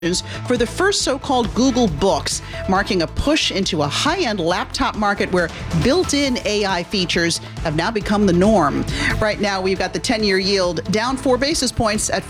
for the first so-called Google Books, marking a push into a high-end laptop market where built-in AI features have now become the norm. Right now, we've got the 10-year yield down 4 basis points at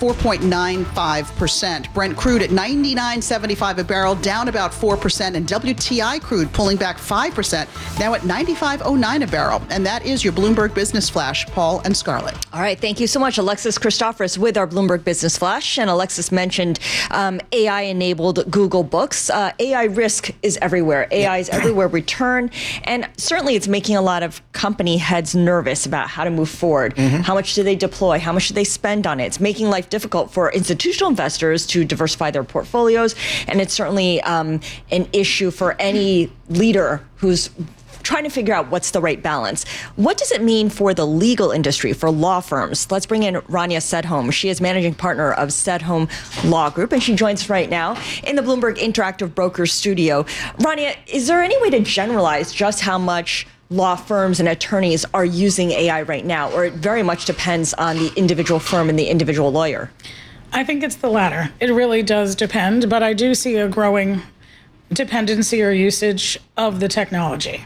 4.95%. Brent crude at $99.75 a barrel, down about 4%, and WTI crude pulling back 5%, now at $95.09 a barrel. And that is your Bloomberg Business Flash. Paul and Scarlett. All right, thank you so much, Alexis Christoforous with our Bloomberg Business Flash. And Alexis mentioned AI-enabled Google Books. AI risk is everywhere. AI is everywhere we turn. And certainly it's making a lot of company heads nervous about how to move forward. How much do they deploy? How much do they spend on it? It's making life difficult for institutional investors to diversify their portfolios. And it's certainly an issue for any leader who's trying to figure out what's the right balance. What does it mean for the legal industry, for law firms? Let's bring in Rania Sedhom. She is managing partner of Sedhom Law Group, and she joins us right now in the Bloomberg Interactive Brokers studio. Rania, is there any way to generalize just how much law firms and attorneys are using AI right now, or it very much depends on the individual firm and the individual lawyer? I think it's the latter. It really does depend, but I do see a growing dependency or usage of the technology.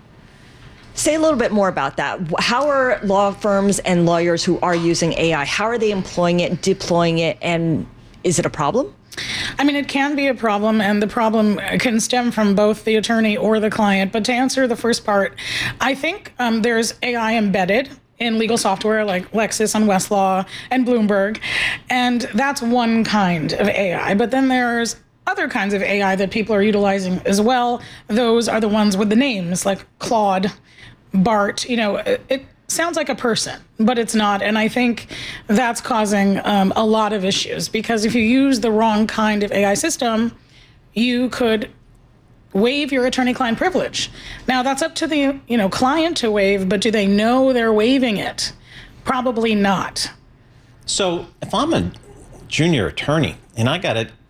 Say a little bit more about that. How are law firms and lawyers who are using AI, how are they employing it, deploying it, and is it a problem? I mean, it can be a problem, and the problem can stem from both the attorney or the client. But to answer the first part, I think there's AI embedded in legal software like Lexis and Westlaw and Bloomberg, and that's one kind of AI. But then there's other kinds of AI that people are utilizing as well. Those are the ones with the names like Claude, Bart. You know, it sounds like a person, but it's not. And I think that's causing a lot of issues, because if you use the wrong kind of AI system, you could waive your attorney-client privilege. Now, that's up to the client to waive, but do they know they're waiving it? Probably not. So if I'm a junior attorney and I got it,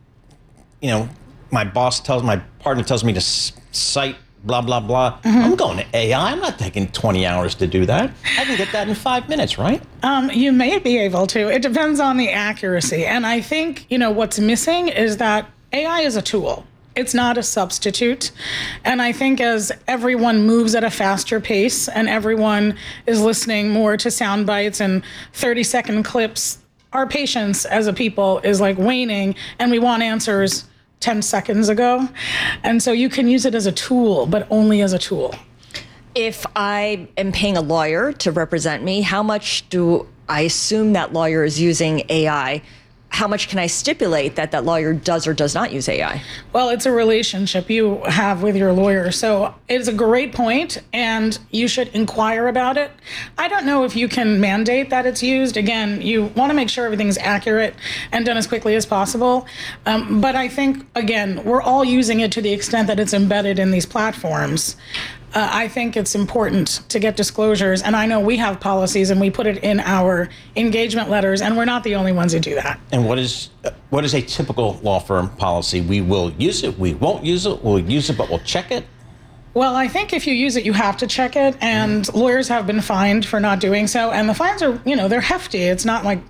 my partner tells me to cite blah, blah, blah. I'm going to AI. I'm not taking 20 hours to do that. I can get that in 5 minutes, right? You may be able to. It depends on the accuracy. And I think, what's missing is that AI is a tool. It's not a substitute. And I think as everyone moves at a faster pace and everyone is listening more to sound bites and 30-second clips, our patience as a people is like waning, and we want answers 10 seconds ago. And so you can use it as a tool, but only as a tool. If I am paying a lawyer to represent me, how much do I assume that lawyer is using AI? How much can I stipulate that that lawyer does or does not use AI? Well, it's a relationship you have with your lawyer. So it's a great point, and you should inquire about it. I don't know if you can mandate that it's used. Again, you want to make sure everything's accurate and done as quickly as possible. But I think, again, we're all using it to the extent that it's embedded in these platforms. I think it's important to get disclosures, and I know we have policies and we put it in our engagement letters, and we're not the only ones who do that. And what is a typical law firm policy? We will use it, we won't use it, we'll use it, but we'll check it? Well, I think if you use it, you have to check it, and lawyers have been fined for not doing so, and the fines are, they're hefty. It's not like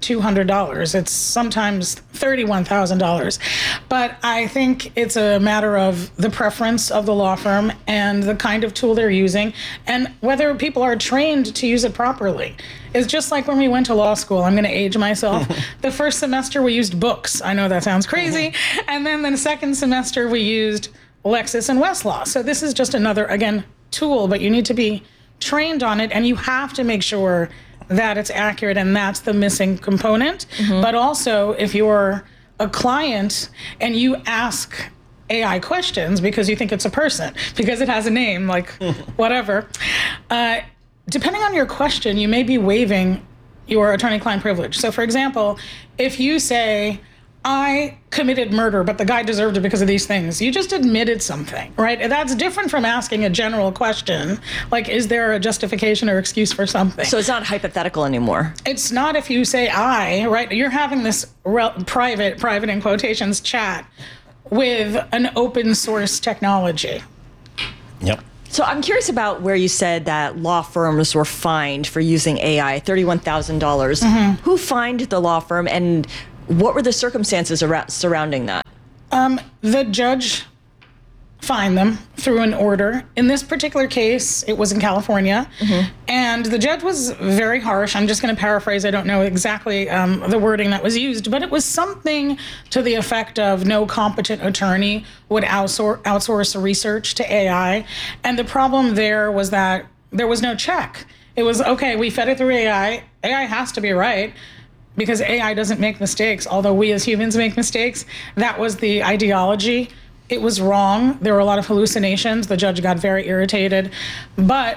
$200. It's sometimes $31,000. But I think it's a matter of the preference of the law firm and the kind of tool they're using, and whether people are trained to use it properly. It's just like when we went to law school. I'm going to age myself. The first semester we used books. I know that sounds crazy. And then the second semester we used Lexis and Westlaw. So this is just another, again, tool, but you need to be trained on it, and you have to make sure that it's accurate, and that's the missing component. But also, if you're a client and you ask AI questions because you think it's a person, because it has a name, like whatever, depending on your question, you may be waiving your attorney-client privilege. So for example, if you say, I committed murder, but the guy deserved it because of these things, you just admitted something, right? And that's different from asking a general question, like, is there a justification or excuse for something? So it's not hypothetical anymore. It's not if you say I, right? You're having this private in quotations, chat with an open source technology. Yep. So I'm curious about where you said that law firms were fined for using AI, $31,000. Who fined the law firm, and What were the circumstances surrounding that? The judge fined them through an order. In this particular case, it was in California, and the judge was very harsh. I'm just going to paraphrase. I don't know exactly the wording that was used, but it was something to the effect of no competent attorney would outsource the research to AI. And the problem there was that there was no check. It was, okay, we fed it through AI. AI has to be right, because AI doesn't make mistakes, although we as humans make mistakes. That was the ideology. It was wrong. There were a lot of hallucinations. The judge got very irritated. But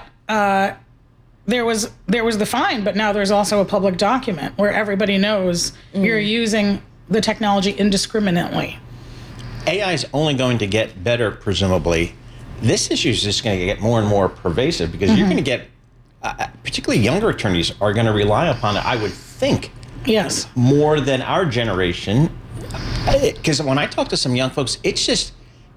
there was the fine, but now there's also a public document where everybody knows you're using the technology indiscriminately. AI is only going to get better, presumably. This issue is just going to get more and more pervasive, because you're going to get, particularly younger attorneys are going to rely upon it, I would think, Yes. more than our generation. Because when I talk to some young folks, it's just,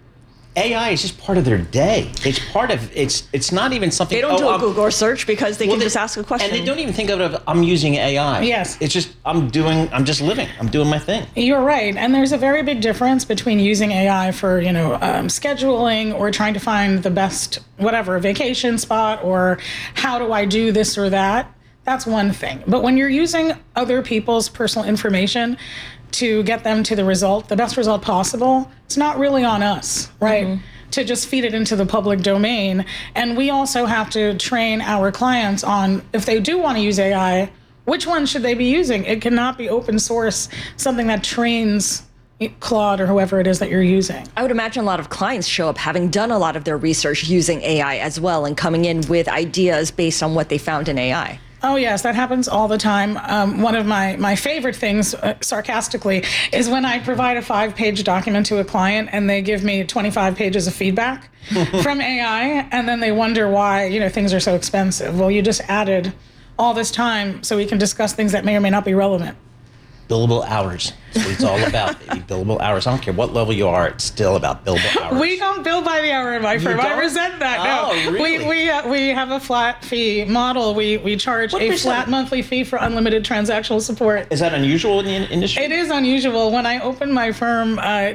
AI is just part of their day. It's part of, it's not even something. They don't do a Google search because they can just ask a question. And they don't even think of it, I'm using AI. Yes. It's just, I'm just living. I'm doing my thing. You're right. And there's a very big difference between using AI for, scheduling or trying to find the best, vacation spot, or how do I do this or that. That's one thing. But when you're using other people's personal information to get them to the best result possible, it's not really on us, right? To just feed it into the public domain. And we also have to train our clients on, if they do want to use AI, which one should they be using? It cannot be open source, something that trains Claude or whoever it is that you're using. I would imagine a lot of clients show up having done a lot of their research using AI as well, and coming in with ideas based on what they found in AI. Oh, yes, that happens all the time. One of my favorite things, sarcastically, is when I provide a 5-page document to a client and they give me 25 pages of feedback from AI, and then they wonder why, things are so expensive. Well, you just added all this time so we can discuss things that may or may not be relevant. Billable hours. That's what it's all about, baby. Billable hours. I don't care what level you are, it's still about billable hours. We don't bill by the hour in my firm. I resent that. Oh, no, really? we have a flat fee model. We charge a flat monthly fee for unlimited transactional support. Is that unusual in the industry? It is unusual. When I opened my firm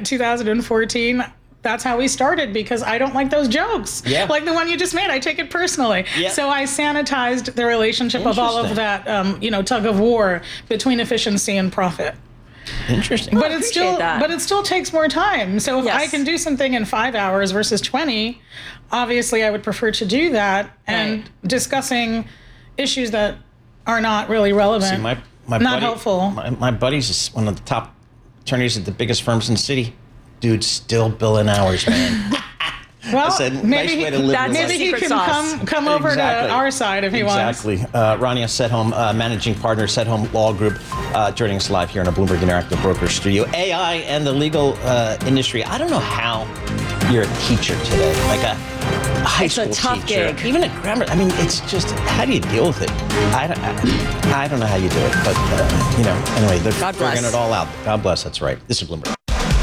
2014, that's how we started, because I don't like those jokes. Yeah. Like the one you just made, I take it personally. Yeah. So I sanitized the relationship of all of that, tug of war between efficiency and profit. Interesting. But it still takes more time. So if Yes. I can do something in 5 hours versus 20, obviously I would prefer to do that. And discussing issues that are not really relevant, See, my not buddy, helpful. My buddy's one of the top attorneys at the biggest firms in the city. Dude's still billing hours, man. Well, That's a nice maybe way to live that's your maybe life. he secret can sauce. come over Exactly. to our side if he wants. Exactly. Rania Sedholm, managing partner, Sedholm Law Group, joining us live here in a Bloomberg Interactive Broker studio. AI and the legal industry. I don't know how you're a teacher today, like a high It's a school tough teacher, gig. even a grammar. I mean, it's just, how do you deal with it? I don't know how you do it, but anyway, they're God bless. figuring it all out. God bless. That's right. This is Bloomberg.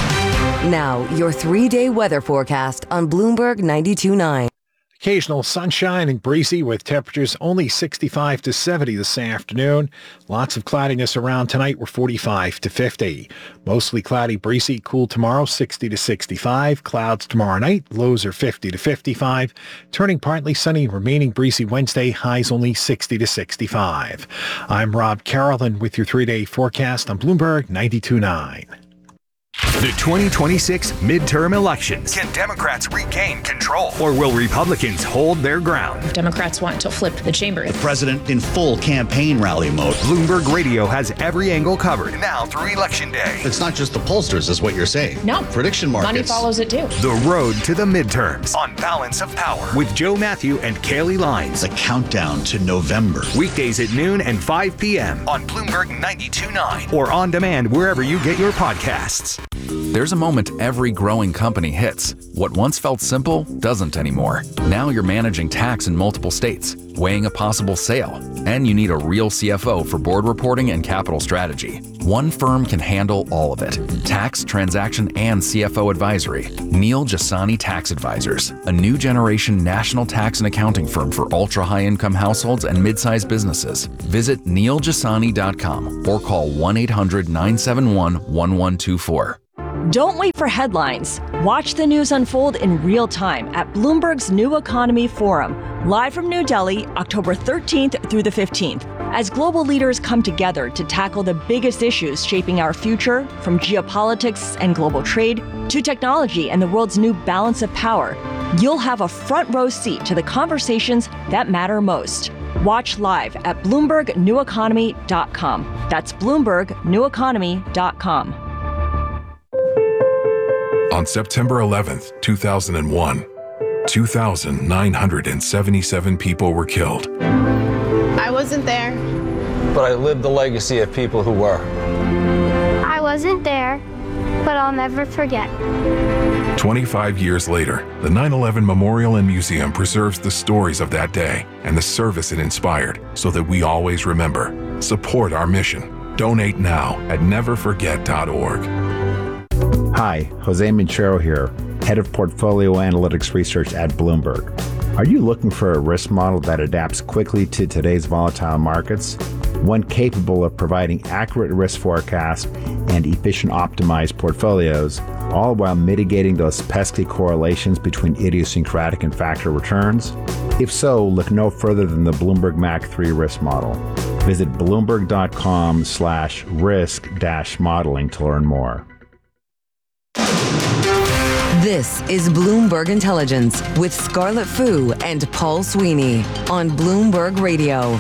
Now, your 3-day weather forecast on Bloomberg 92.9. Occasional sunshine and breezy with temperatures only 65 to 70 this afternoon. Lots of cloudiness around tonight. We're 45 to 50. Mostly cloudy, breezy, cool tomorrow, 60 to 65. Clouds tomorrow night. Lows are 50 to 55. Turning partly sunny, remaining breezy Wednesday. Highs only 60 to 65. I'm Rob Carroll with your 3-day forecast on Bloomberg 92.9. The 2026 midterm elections. Can Democrats regain control? Or will Republicans hold their ground? Democrats want to flip the chamber. President in full campaign rally mode. Bloomberg Radio has every angle covered. Now through Election Day. It's not just the pollsters, is what you're saying. No. Prediction markets. Money follows it too. The road to the midterms. On Balance of Power. With Joe Matthew and Kaylee Lines. The countdown to November. Weekdays at noon and 5 p.m. On Bloomberg 92.9. Or on demand wherever you get your podcasts. There's a moment every growing company hits. What once felt simple doesn't anymore. Now you're managing tax in multiple states, weighing a possible sale, and you need a real CFO for board reporting and capital strategy. One firm can handle all of it: tax, transaction, and CFO advisory. Neil Jasani Tax Advisors, a new generation national tax and accounting firm for ultra-high income households and mid-sized businesses. Visit neiljasani.com or call 1-800-971-1124. Don't wait for headlines. Watch the news unfold in real time at Bloomberg's New Economy Forum, live from New Delhi, October 13th through the 15th. As global leaders come together to tackle the biggest issues shaping our future, from geopolitics and global trade to technology and the world's new balance of power, you'll have a front row seat to the conversations that matter most. Watch live at BloombergNewEconomy.com. That's BloombergNewEconomy.com. On September 11th, 2001, 2,977 people were killed. I wasn't there. But I lived the legacy of people who were. I wasn't there, but I'll never forget. 25 years later, the 9/11 Memorial and Museum preserves the stories of that day and the service it inspired so that we always remember. Support our mission. Donate now at neverforget.org. Hi, Jose Minchero here, Head of Portfolio Analytics Research at Bloomberg. Are you looking for a risk model that adapts quickly to today's volatile markets? One capable of providing accurate risk forecasts and efficient optimized portfolios, all while mitigating those pesky correlations between idiosyncratic and factor returns? If so, look no further than the Bloomberg MAC 3 risk model. Visit bloomberg.com/risk-modeling to learn more. This is Bloomberg Intelligence with Scarlett Fu and Paul Sweeney on Bloomberg Radio.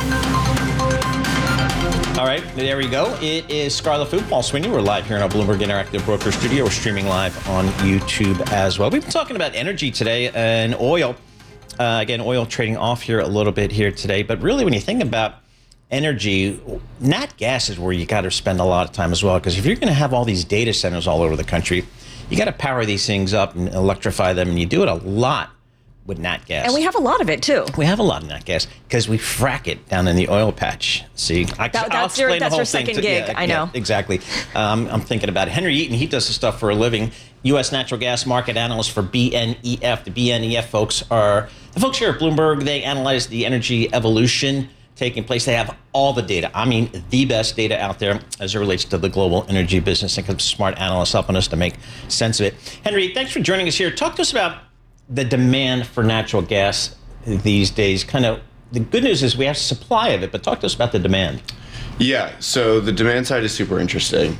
All right, there we go. It is Scarlett Fu, Paul Sweeney. We're live here in our Bloomberg Interactive Broker Studio. We're streaming live on YouTube as well. We've been talking about energy today and oil. Again, oil trading off here a little bit here today. But really, when you think about energy, nat gas is where you got to spend a lot of time as well. Because if you're going to have all these data centers all over the country, you got to power these things up and electrify them. And you do it a lot with nat gas. And we have a lot of it, too. We have a lot of nat gas because we frack it down in the oil patch. See, that's your second gig. I know. Yeah, exactly. I'm thinking about it. Henry Eaton, he does this stuff for a living. U.S. natural gas market analyst for BNEF. The BNEF folks are the folks here at Bloomberg. They analyze the energy evolution taking place. They have all the data. I mean, the best data out there as it relates to the global energy business, and some smart analysts helping us to make sense of it. Henry, thanks for joining us here. Talk to us about the demand for natural gas these days. Kind of the good news is we have supply of it, but talk to us about the demand. Yeah, so the demand side is super interesting.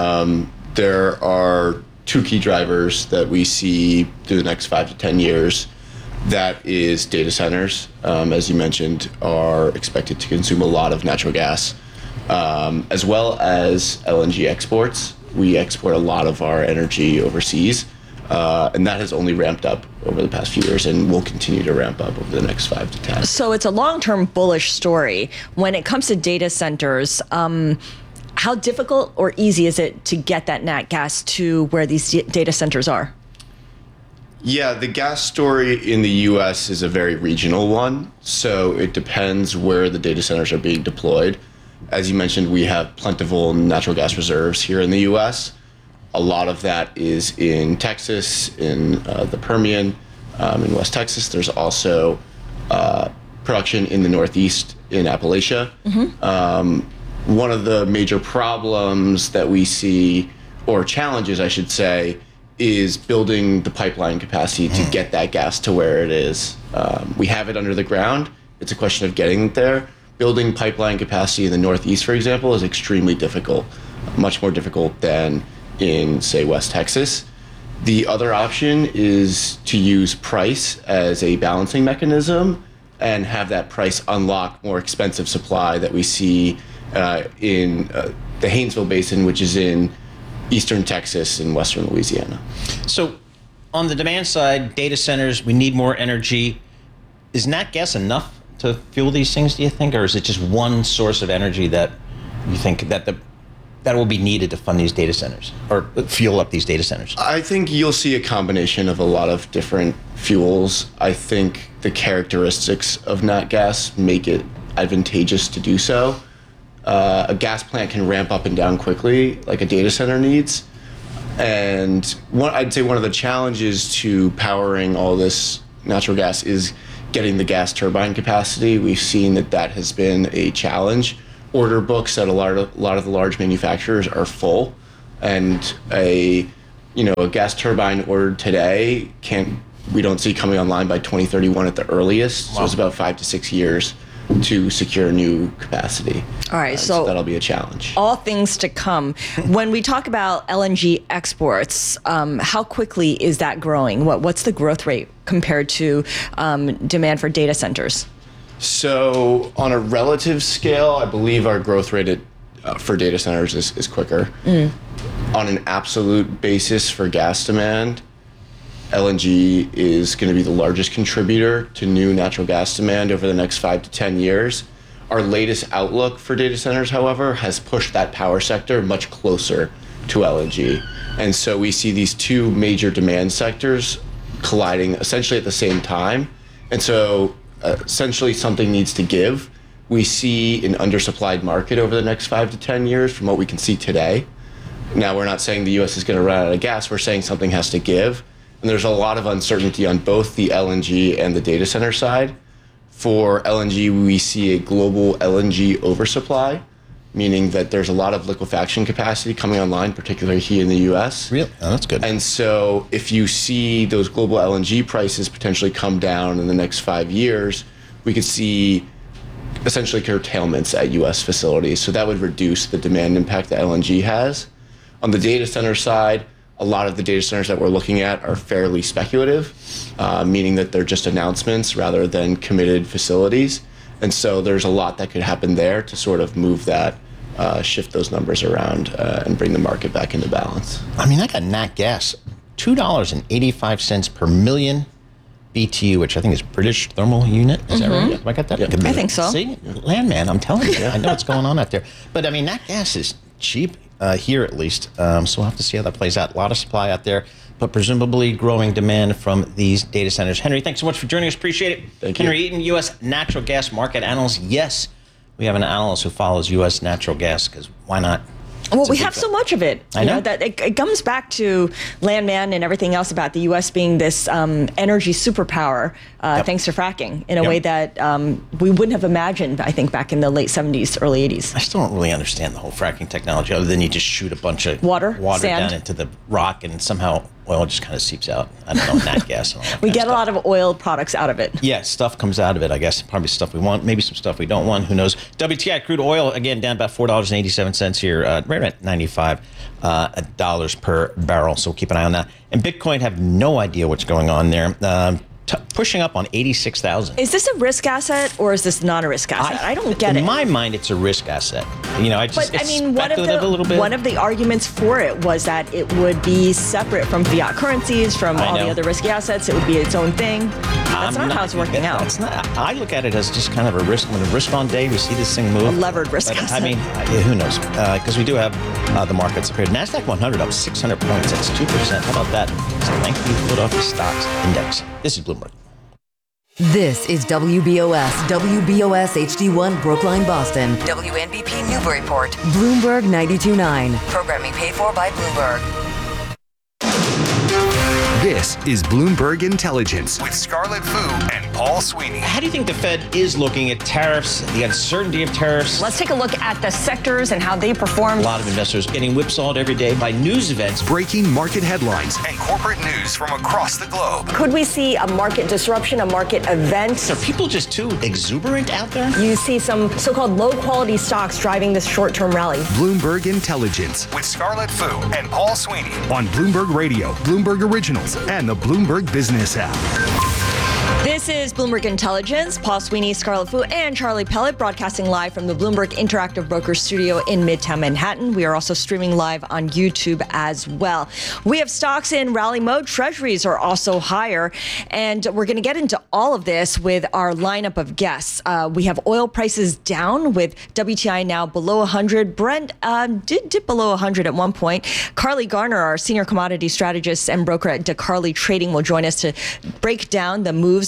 There are two key drivers that we see through the next 5 to 10 years. That is data centers, as you mentioned, are expected to consume a lot of natural gas, as well as LNG exports. We export a lot of our energy overseas, and that has only ramped up over the past few years and will continue to ramp up over the next 5 to 10. So it's a long-term bullish story. When it comes to data centers, how difficult or easy is it to get that nat gas to where these data centers are? Yeah, the gas story in the U.S. is a very regional one, so it depends where the data centers are being deployed. As you mentioned, we have plentiful natural gas reserves here in the U.S. A lot of that is in Texas, in the Permian, in West Texas. There's also production in the Northeast, in Appalachia. One of the major problems that we see, or challenges, I should say, is building the pipeline capacity to get that gas to where it is. We have it under the ground. It's a question of getting it there. Building pipeline capacity in the Northeast, for example, is extremely difficult, much more difficult than in, say, West Texas. The other option is to use price as a balancing mechanism and have that price unlock more expensive supply that we see in the Haynesville Basin, which is in eastern Texas and western Louisiana. So on the demand side, data centers, we need more energy. Is nat gas enough to fuel these things, do you think? Or is it just one source of energy that you think that will be needed to fund these data centers or fuel up these data centers? I think you'll see a combination of a lot of different fuels. I think the characteristics of nat gas make it advantageous to do so. a gas plant can ramp up and down quickly, like a data center needs. And I'd say one of the challenges to powering all this natural gas is getting the gas turbine capacity. We've seen that has been a challenge. Order books at a lot of the large manufacturers are full, and a gas turbine ordered today we don't see coming online by 2031 at the earliest. Wow. So it's about 5 to 6 years to secure new capacity. All right, so that'll be a challenge. All things to come. When we talk about LNG exports, how quickly is that growing? What's the growth rate compared to demand for data centers? So on a relative scale, I believe our growth rate for data centers is quicker. On an absolute basis for gas demand, LNG is going to be the largest contributor to new natural gas demand over the next 5 to 10 years. Our latest outlook for data centers, however, has pushed that power sector much closer to LNG. And so we see these two major demand sectors colliding essentially at the same time. And so essentially something needs to give. We see an undersupplied market over the next 5 to 10 years from what we can see today. Now, we're not saying the U.S. is going to run out of gas. We're saying something has to give. And there's a lot of uncertainty on both the LNG and the data center side. For LNG, we see a global LNG oversupply, meaning that there's a lot of liquefaction capacity coming online, particularly here in the U.S. Really? Oh, that's good. And so if you see those global LNG prices potentially come down in the next 5 years, we could see essentially curtailments at U.S. facilities. So that would reduce the demand impact that LNG has. On the data center side, a lot of the data centers that we're looking at are fairly speculative, meaning that they're just announcements rather than committed facilities. And so there's a lot that could happen there to sort of move that, shift those numbers around and bring the market back into balance. I mean, I got nat gas, $2.85 per million BTU, which I think is British thermal unit. Is that right? Have I got that? Yep. I think so. See, landman, I'm telling you, I know what's going on out there. But I mean, nat gas is cheap here at least, so we'll have to see how that plays out. A lot of supply out there, but presumably growing demand from these data centers. Henry, thanks so much for joining us. Appreciate it. Thank you. Henry Eaton, U.S. natural gas market analyst. Yes, we have an analyst who follows U.S. natural gas, because why not? Well, we have so much of it. I know. That it comes back to Landman and everything else about the U.S. being this energy superpower, thanks to fracking, in a way that we wouldn't have imagined, I think, back in the late 70s, early 80s. I still don't really understand the whole fracking technology, other than you just shoot a bunch of water down into the rock, and somehow oil just kind of seeps out. I don't know, nat gas and all that We kind get of a lot of oil products out of it. Yeah, stuff comes out of it, I guess. Probably stuff we want, maybe some stuff we don't want, who knows. WTI crude oil, again, down about $4.87 here, right at $95 per barrel. So we'll keep an eye on that. And Bitcoin, have no idea what's going on there. Pushing up on 86,000. Is this a risk asset or is this not a risk asset? I don't get it. In my mind, it's a risk asset. You know, it's speculative a little bit. One of the arguments for it was that it would be separate from fiat currencies, from all the other risky assets. It would be its own thing. That's not how it's working out. It's not. I look at it as just kind of a risk. When a risk on day, we see this thing move. A levered risk asset. I mean, who knows? Because we do have the markets up here. NASDAQ 100 up 600 points. That's 2%. How about that? It's a lengthy Philadelphia Stocks Index. This is Bloomberg. This is WBOS HD1 Brookline, Boston. WNBP Newburyport. Bloomberg 92.9. Programming paid for by Bloomberg. This is Bloomberg Intelligence with Scarlett Fu and Paul Sweeney. How do you think the Fed is looking at tariffs, the uncertainty of tariffs? Let's take a look at the sectors and how they performed. A lot of investors getting whipsawed every day by news events. Breaking market headlines and corporate news from across the globe. Could we see a market disruption, a market event? Are people just too exuberant out there? You see some so-called low-quality stocks driving this short-term rally. Bloomberg Intelligence with Scarlett Fu and Paul Sweeney on Bloomberg Radio, Bloomberg Originals, and the Bloomberg Business app. This is Bloomberg Intelligence. Paul Sweeney, Scarlett Fu, and Charlie Pellet broadcasting live from the Bloomberg Interactive Brokers studio in Midtown Manhattan. We are also streaming live on YouTube as well. We have stocks in rally mode. Treasuries are also higher. And we're going to get into all of this with our lineup of guests. We have oil prices down with WTI now below 100. Brent did dip below 100 at one point. Carly Garner, our senior commodity strategist and broker at DeCarly Trading, will join us to break down the moves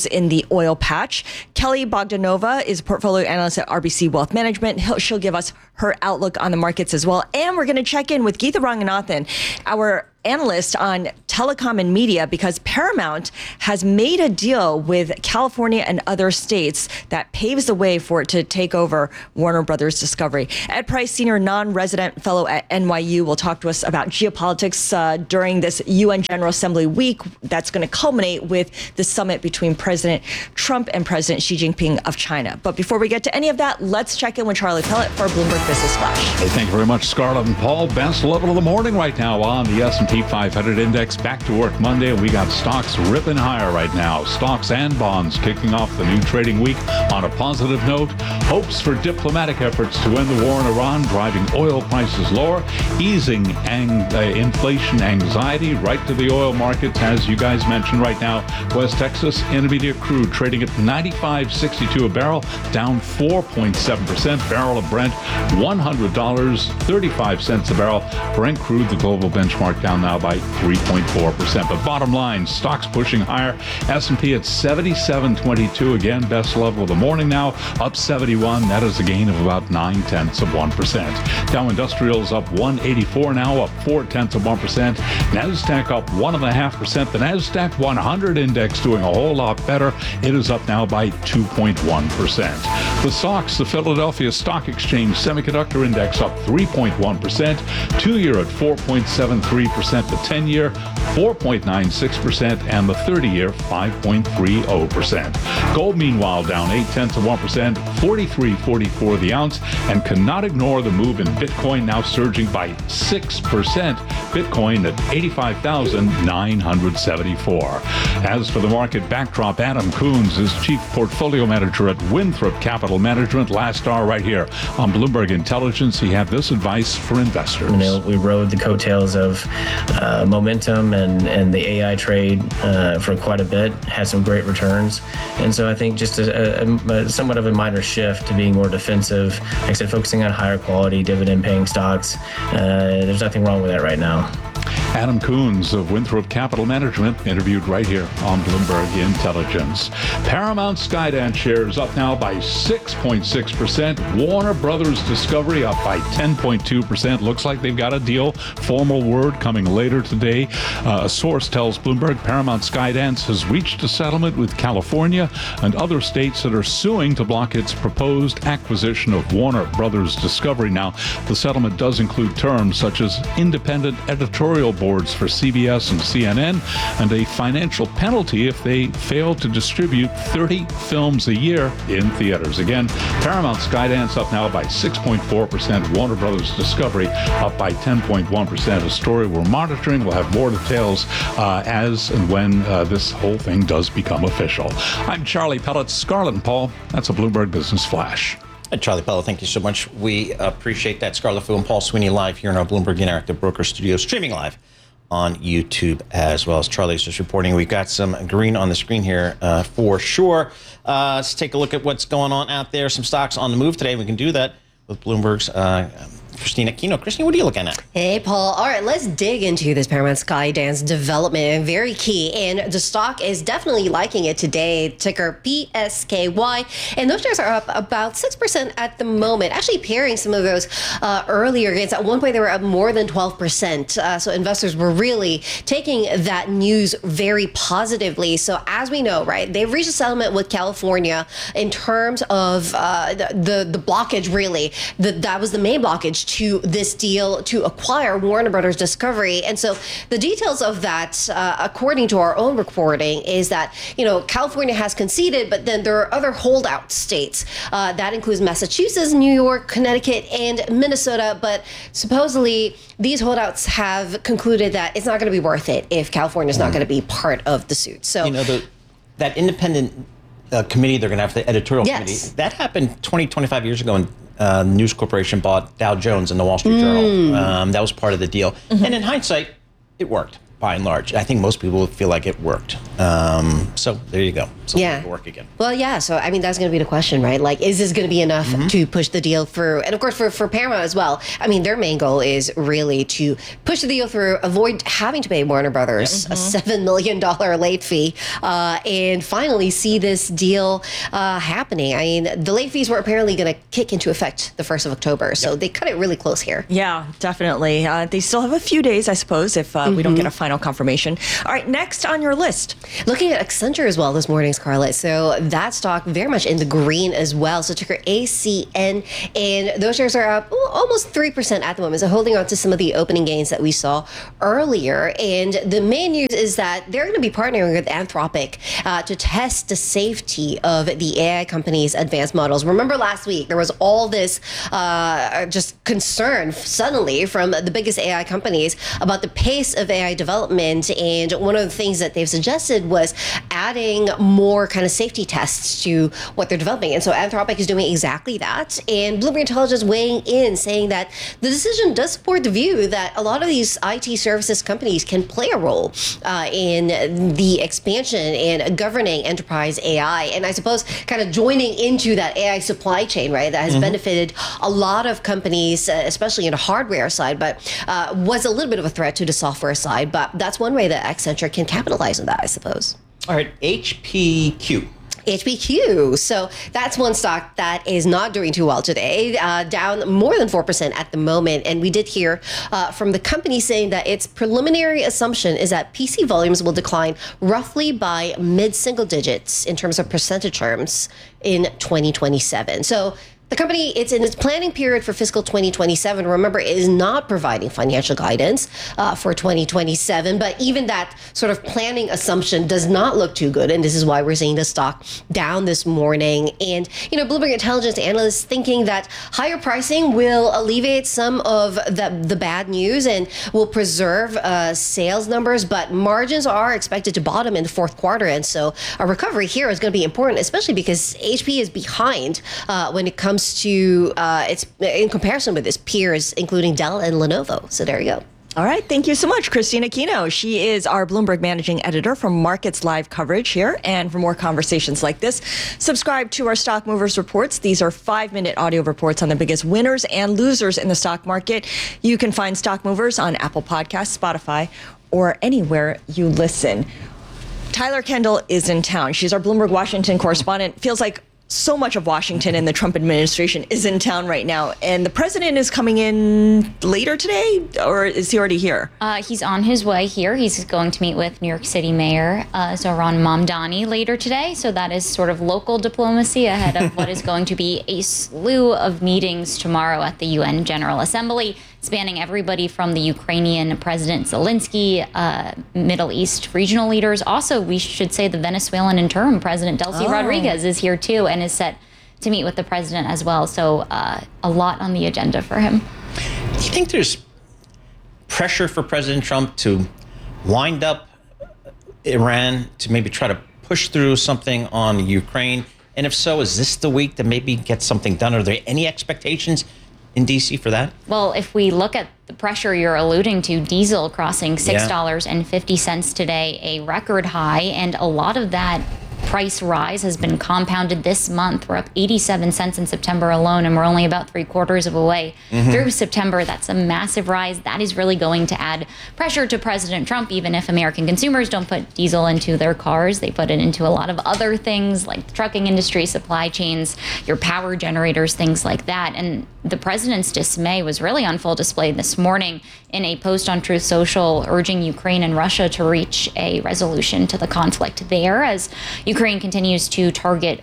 in the oil patch. Kelly Bogdanova is a portfolio analyst at RBC Wealth Management. She'll give us her outlook on the markets as well. And we're going to check in with Geetha Ranganathan, our analyst on telecom and media, because Paramount has made a deal with California and other states that paves the way for it to take over Warner Brothers Discovery. Ed Price, senior non-resident fellow at NYU, will talk to us about geopolitics during this UN General Assembly week that's going to culminate with the summit between President Trump and President Xi Jinping of China. But before we get to any of that, let's check in with Charlie Pellet for Bloomberg Business Flash. Hey, thank you very much, Scarlett and Paul. Best level of the morning right now on the S&P 500 index. Back to work Monday. We got stocks ripping higher right now. Stocks and bonds kicking off the new trading week on a positive note. Hopes for diplomatic efforts to end the war in Iran, driving oil prices lower, easing inflation anxiety right to the oil markets. As you guys mentioned right now, West Texas Intermediate crude trading at $95.62 a barrel, down 4.7%. Barrel of Brent, $100.35 a barrel. Brent crude, the global benchmark, down now by 3.4%. But bottom line, stocks pushing higher. S&P at 77.22, again, best level of the morning now, up 71. That is a gain of about 0.9%. Dow Industrials up 184 now, up 0.4%. NASDAQ up 1.5%. The NASDAQ 100 index doing a whole lot better. It is up now by 2.1%. The SOX, the Philadelphia Stock Exchange Semiconductor Index, up 3.1%. 2-year at 4.73%. The 10-year 4.96%, and the 30-year 5.30%. Gold, meanwhile, down 0.8%, 43.44 the ounce, and cannot ignore the move in Bitcoin, now surging by 6%. Bitcoin at 85,974. As for the market backdrop, Adam Coons is Chief Portfolio Manager at Winthrop Capital Management. Last hour right here on Bloomberg Intelligence. He had this advice for investors. We rode the coattails of momentum and the AI trade for quite a bit, had some great returns. And so I think just a somewhat of a minor shift to being more defensive, like I said, focusing on higher quality dividend paying stocks. There's nothing wrong with that right now. Adam Coons of Winthrop Capital Management, interviewed right here on Bloomberg Intelligence. Paramount Skydance shares up now by 6.6%. Warner Brothers Discovery up by 10.2%. Looks like they've got a deal. Formal word coming later today. A source tells Bloomberg Paramount Skydance has reached a settlement with California and other states that are suing to block its proposed acquisition of Warner Brothers Discovery. Now, the settlement does include terms such as independent editorial boards for CBS and CNN, and a financial penalty if they fail to distribute 30 films a year in theaters. Again, Paramount Skydance up now by 6.4%. Warner Brothers Discovery up by 10.1%. A story we're monitoring. We'll have more details as and when this whole thing does become official. I'm Charlie Pellet. Scarlett and Paul, that's a Bloomberg Business Flash. Charlie Pellet, thank you so much. We appreciate that. Scarlett Fu and Paul Sweeney live here in our Bloomberg Interactive Broker Studio, streaming live on YouTube as well. As Charlie's just reporting, we've got some green on the screen here for sure. Let's take a look at what's going on out there. Some stocks on the move today. We can do that with Bloomberg's Christina Aquino. Christina, what are you looking at? Hey, Paul. All right, let's dig into this Paramount Skydance development. Very key. And the stock is definitely liking it today. Ticker PSKY. And those shares are up about 6% at the moment. Actually pairing some of those earlier gains. At one point, they were up more than 12%. So investors were really taking that news very positively. So as we know, right, they've reached a settlement with California in terms of the blockage, really. That was the main blockage to this deal to acquire Warner Brothers Discovery. And so the details of that, according to our own reporting, is that, California has conceded, but then there are other holdout states. That includes Massachusetts, New York, Connecticut, and Minnesota. But supposedly these holdouts have concluded that it's not going to be worth it if California's not going to be part of the suit. So, that independent committee they're going to have, the editorial committee, that happened 20, 25 years ago when News Corporation bought Dow Jones and the Wall Street Journal. That was part of the deal. And in hindsight, it worked. by and large. I think most people feel like it worked. So there you go. So Yeah. it'll work again. Well, yeah. So, I mean, that's going to be the question, right? Like, is this going to be enough to push the deal through? And of course, for Paramount as well. I mean, their main goal is really to push the deal through, avoid having to pay Warner Brothers a $7 million late fee, and finally see this deal happening. I mean, the late fees were apparently going to kick into effect the 1st of October. So they cut it really close here. Yeah, definitely. They still have a few days, I suppose, if we don't get a final confirmation. All right, next on your list. Looking at Accenture as well this morning, Scarlett. So that stock very much in the green as well. So ticker ACN, and those shares are up almost 3% at the moment. So holding on to some of the opening gains that we saw earlier. And the main news is that they're going to be partnering with Anthropic to test the safety of the AI company's advanced models. Remember last week, there was all this just concern suddenly from the biggest AI companies about the pace of AI development. And one of the things that they've suggested was adding more kind of safety tests to what they're developing. And so Anthropic is doing exactly that. And Bloomberg Intelligence weighing in, saying that the decision does support the view that a lot of these IT services companies can play a role in the expansion and governing enterprise AI. And I suppose kind of joining into that AI supply chain, right, that has benefited a lot of companies, especially in the hardware side, but was a little bit of a threat to the software side. But that's one way that Accenture can capitalize on that, I suppose. All right, HPQ. HPQ. So that's one stock that is not doing too well today, down more than 4% at the moment. And we did hear from the company saying that its preliminary assumption is that PC volumes will decline roughly by mid-single digits in terms of percentage terms in 2027. So the company, it's in its planning period for fiscal 2027. Remember, it is not providing financial guidance for 2027, but even that sort of planning assumption does not look too good. And this is why we're seeing the stock down this morning. And, you know, Bloomberg Intelligence analysts thinking that higher pricing will alleviate some of the bad news and will preserve sales numbers, but margins are expected to bottom in the fourth quarter. And so a recovery here is going to be important, especially because HP is behind when it comes to its in comparison with its peers, including Dell and Lenovo. So there you go. All right. Thank you so much, Christina Aquino. She is our Bloomberg Managing Editor for Markets Live coverage here. And for more conversations like this, subscribe to our Stock Movers Reports. These are 5-minute audio reports on the biggest winners and losers in the stock market. You can find Stock Movers on Apple Podcasts, Spotify, or anywhere you listen. Tyler Kendall is in town. She's our Bloomberg Washington correspondent. Feels like so much of Washington and the Trump administration is in town right now. And the president is coming in later today, or is he already here? He's on his way here. He's going to meet with New York City Mayor Zohran Mamdani later today. So that is sort of local diplomacy ahead of what is going to be a slew of meetings tomorrow at the UN General Assembly, spanning everybody from the Ukrainian President Zelensky, Middle East regional leaders. Also, we should say the Venezuelan interim President Delcy Rodriguez is here too and is set to meet with the president as well. So a lot on the agenda for him. Do you think there's pressure for President Trump to wind up Iran, to maybe try to push through something on Ukraine? And if so, is this the week to maybe get something done? Are there any expectations in D.C. for that? Well, if we look at the pressure you're alluding to, diesel crossing $6.50 today, a record high, and a lot of that price rise has been compounded this month. We're up 87 cents in September alone, and we're only about 3/4 of a way through September. That's a massive rise. That is really going to add pressure to President Trump, even if American consumers don't put diesel into their cars. They put it into a lot of other things like the trucking industry, supply chains, your power generators, things like that. And the president's dismay was really on full display this morning in a post on Truth Social urging Ukraine and Russia to reach a resolution to the conflict there, as Ukraine continues to target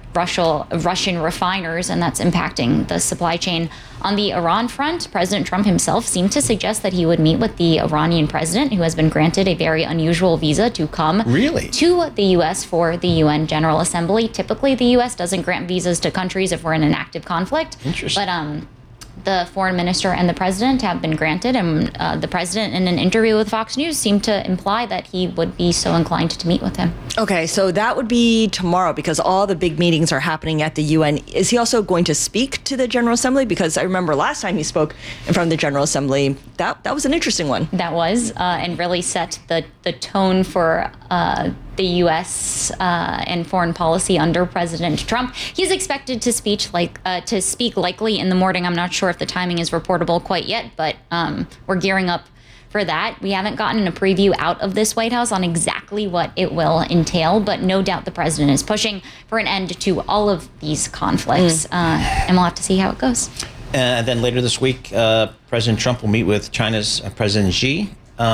Russian refiners, and that's impacting the supply chain. On the Iran front, President Trump himself seemed to suggest that he would meet with the Iranian president, who has been granted a very unusual visa to come to the U.S. for the UN General Assembly. Typically, the U.S. doesn't grant visas to countries if we're in an active conflict. Interesting. the foreign minister and the president have been granted, and the president in an interview with Fox News seemed to imply that he would be so inclined to meet with him. Okay, so that would be tomorrow because all the big meetings are happening at the UN. Is he also going to speak to the General Assembly? Because I remember last time he spoke in front of the General Assembly, that was an interesting one. That was, and really set the tone for the U.S. And foreign policy under President Trump. He's expected to speak likely in the morning. I'm not sure if the timing is reportable quite yet, but we're gearing up for that. We haven't gotten a preview out of this White House on exactly what it will entail, but no doubt the president is pushing for an end to all of these conflicts, and we'll have to see how it goes. And then later this week, President Trump will meet with China's President Xi.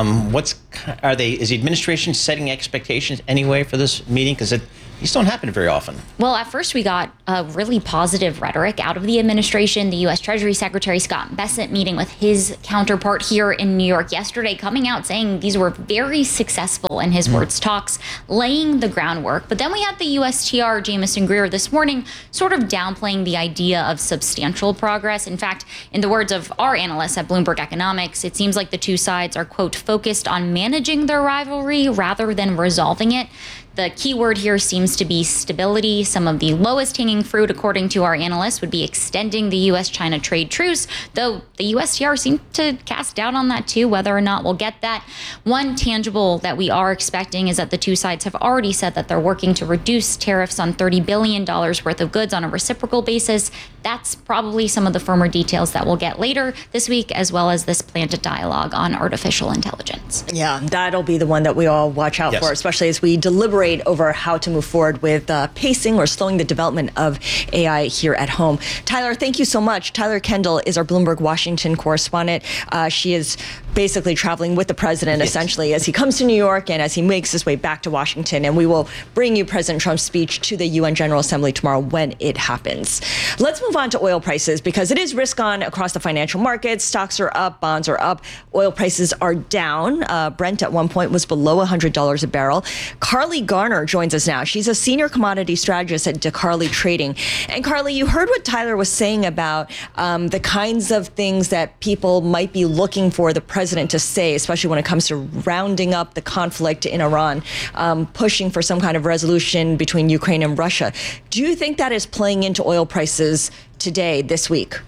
Is the administration setting expectations anyway for this meeting? Because these don't happen very often. Well, at first we got a really positive rhetoric out of the administration. The U.S. Treasury Secretary Scott Bessent meeting with his counterpart here in New York yesterday, coming out saying these were very successful, in his words, talks, laying the groundwork. But then we had the USTR, Jamison Greer, this morning sort of downplaying the idea of substantial progress. In fact, in the words of our analysts at Bloomberg Economics, it seems like the two sides are, quote, focused on managing their rivalry rather than resolving it. The key word here seems to be stability. Some of the lowest hanging fruit, according to our analysts, would be extending the U.S.-China trade truce, though the USTR seemed to cast doubt on that too, whether or not we'll get that. One tangible that we are expecting is that the two sides have already said that they're working to reduce tariffs on $30 billion worth of goods on a reciprocal basis. That's probably some of the firmer details that we'll get later this week, as well as this planned dialogue on artificial intelligence. Yeah, that'll be the one that we all watch out for, especially as we deliberate over how to move forward with pacing or slowing the development of AI here at home. Tyler, thank you so much. Tyler Kendall is our Bloomberg Washington correspondent. She is basically traveling with the president, essentially, as he comes to New York and as he makes his way back to Washington. And we will bring you President Trump's speech to the UN General Assembly tomorrow when it happens. Let's move on to oil prices because it is risk on across the financial markets. Stocks are up, bonds are up, oil prices are down. Brent at one point was below $100 a barrel. Carly Garner joins us now. She's a senior commodity strategist at DeCarly Trading. And Carly, you heard what Tyler was saying about the kinds of things that people might be looking for the president to say, especially when it comes to rounding up the conflict in Iran, pushing for some kind of resolution between Ukraine and Russia. Do you think that is playing into oil prices today, this week?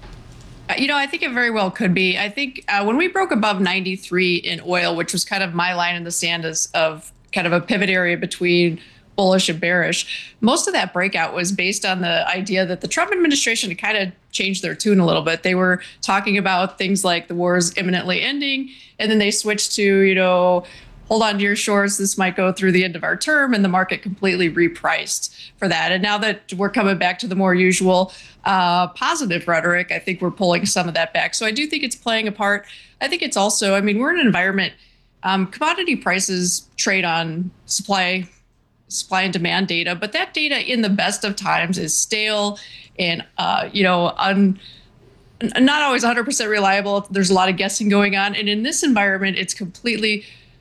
I think it very well could be. I think when we broke above 93 in oil, which was kind of my line in the sand of kind of a pivot area between bullish and bearish, most of that breakout was based on the idea that the Trump administration had kind of changed their tune a little bit. They were talking about things like the war is imminently ending, and then they switched to, hold on to your shorts, this might go through the end of our term, and the market completely repriced for that. And now that we're coming back to the more usual positive rhetoric, I think we're pulling some of that back. So I do think it's playing a part. I think it's also, we're in an environment, commodity prices trade on supply and demand data, but that data in the best of times is stale and, not always 100% reliable. There's a lot of guessing going on. And in this environment, it's completely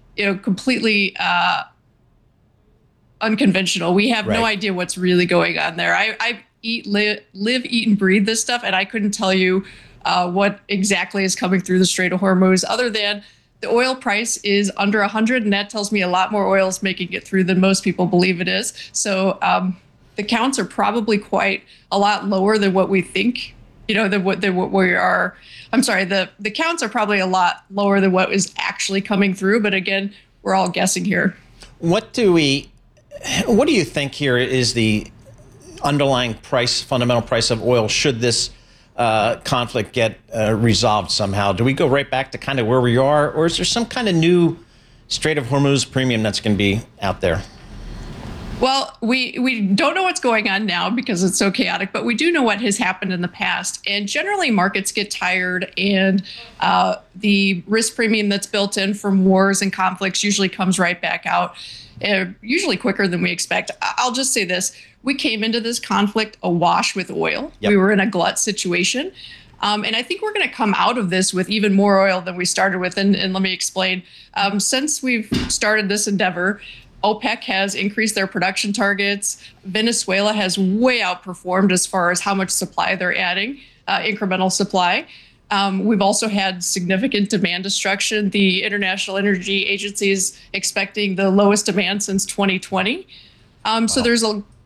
unconventional. We have no idea what's really going on there. I live, eat, and breathe this stuff, and I couldn't tell you what exactly is coming through the Strait of Hormuz, other than the oil price is under 100, and that tells me a lot more oil is making it through than most people believe it is. So the counts are probably quite a lot lower than what we think, than what we are. I'm sorry, the counts are probably a lot lower than what is actually coming through. But again, we're all guessing here. What do you think here is the underlying fundamental price of oil should this conflict get resolved somehow? Do we go right back to kind of where we are, or is there some kind of new Strait of Hormuz premium that's going to be out there? Well, we don't know what's going on now because it's so chaotic, but we do know what has happened in the past. And generally, markets get tired, and the risk premium that's built in from wars and conflicts usually comes right back out, usually quicker than we expect. I'll just say this. We came into this conflict awash with oil. Yep. We were in a glut situation. And I think we're going to come out of this with even more oil than we started with. And let me explain. Since we've started this endeavor, OPEC has increased their production targets. Venezuela has way outperformed as far as how much supply they're adding. incremental supply. We've also had significant demand destruction. The International Energy Agency is expecting the lowest demand since 2020. So there's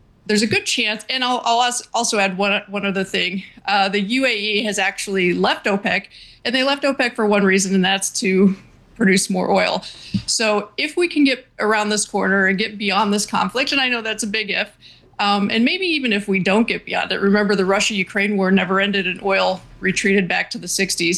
a good chance, and I'll also add one other thing. The UAE has actually left OPEC, and they left OPEC for one reason, and that's to produce more oil. So if we can get around this corner and get beyond this conflict, and I know that's a big if, and maybe even if we don't get beyond it, remember the Russia-Ukraine war never ended and oil retreated back to the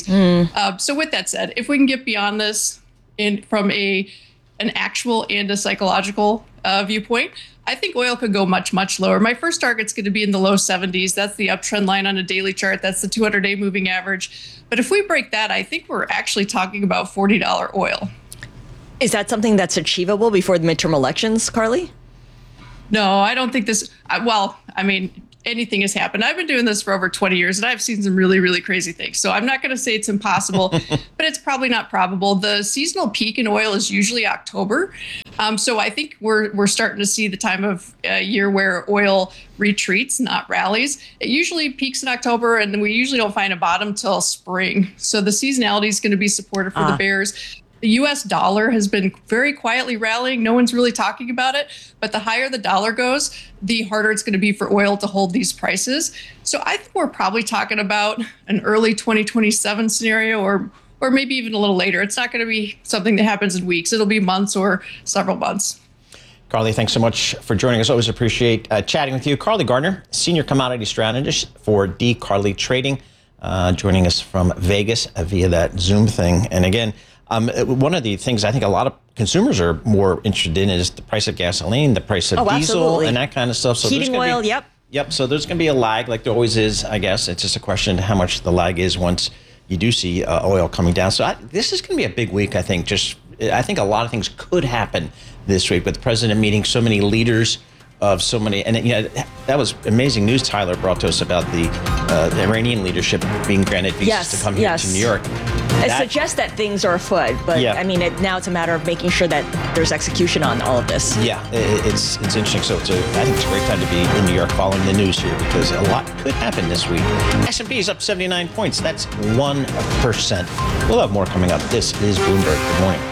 60s. So with that said, if we can get beyond this from an actual and a psychological viewpoint, I think oil could go much, much lower. My first target's going to be in the low 70s. That's the uptrend line on a daily chart. That's the 200-day moving average. But if we break that, I think we're actually talking about $40 oil. Is that something that's achievable before the midterm elections, Carly? No, I don't think this. Well, I mean, anything has happened. I've been doing this for over 20 years, and I've seen some really, really crazy things. So I'm not going to say it's impossible, but it's probably not probable. The seasonal peak in oil is usually October. So I think we're starting to see the time of year where oil retreats, not rallies. It usually peaks in October, and then we usually don't find a bottom till spring. So the seasonality is going to be supportive for the bears. The U.S. dollar has been very quietly rallying. No one's really talking about it. But the higher the dollar goes, the harder it's going to be for oil to hold these prices. So I think we're probably talking about an early 2027 scenario or maybe even a little later. It's not going to be something that happens in weeks. It'll be months or several months. Carly, thanks so much for joining us. Always appreciate chatting with you. Carly Gardner, Senior Commodity Strategist for D. Carly Trading, joining us from Vegas via that Zoom thing. And again, one of the things I think a lot of consumers are more interested in is the price of gasoline, the price of diesel, absolutely. And that kind of stuff. So heating oil, yep. Yep. So there's going to be a lag, like there always is, I guess. It's just a question of how much the lag is once you do see oil coming down. So this is going to be a big week, I think. I think a lot of things could happen this week, with the president meeting so many leaders of so many, and that was amazing news Tyler brought to us about the Iranian leadership being granted visas to come here to New York. It suggests that things are afoot, but I mean, now it's a matter of making sure that there's execution on all of this. Yeah, it's interesting. So I think it's a great time to be in New York following the news here, because a lot could happen this week. S&P is up 79 points. That's 1%. We'll have more coming up. This is Bloomberg. Good morning.